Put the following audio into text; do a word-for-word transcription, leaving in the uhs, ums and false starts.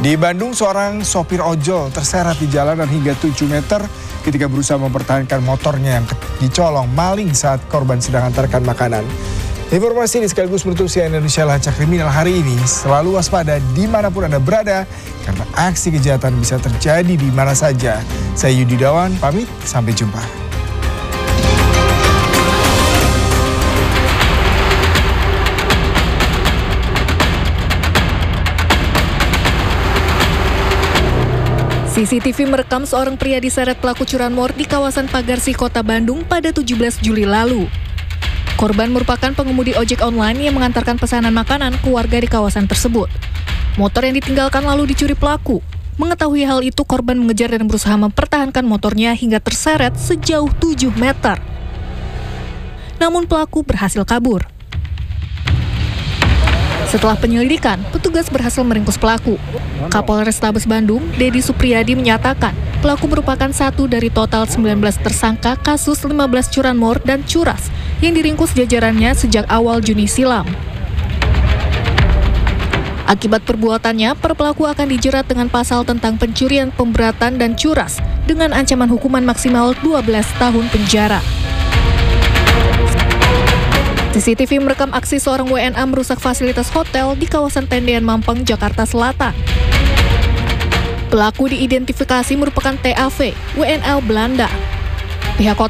Di Bandung, seorang sopir ojol terseret di jalanan hingga tujuh meter ketika berusaha mempertahankan motornya yang dicolong maling saat korban sedang antarkan makanan. Informasi ini sekaligus menutup C N N Indonesia Lacak Kriminal hari ini. Selalu waspada dimanapun Anda berada, karena aksi kejahatan bisa terjadi di mana saja. Saya Yudi Dawan, pamit, sampai jumpa. C C T V merekam seorang pria diseret pelaku curanmor di kawasan Pagarsi, Kota Bandung pada tujuh belas Juli lalu. Korban merupakan pengemudi ojek online yang mengantarkan pesanan makanan ke warga di kawasan tersebut. Motor yang ditinggalkan lalu dicuri pelaku. Mengetahui hal itu, korban mengejar dan berusaha mempertahankan motornya hingga terseret sejauh tujuh meter. Namun pelaku berhasil kabur. Setelah penyelidikan, petugas berhasil meringkus pelaku. Kapolrestabes Bandung, Dedi Supriyadi menyatakan, pelaku merupakan satu dari total sembilan belas tersangka kasus lima belas curanmor dan curas yang diringkus jajarannya sejak awal Juni silam. Akibat perbuatannya, para pelaku akan dijerat dengan pasal tentang pencurian, pemberatan, dan curas dengan ancaman hukuman maksimal dua belas tahun penjara. C C T V merekam aksi seorang W N A merusak fasilitas hotel di kawasan Tendean Mampang, Jakarta Selatan. Pelaku diidentifikasi merupakan T A V, W N A Belanda. Pihak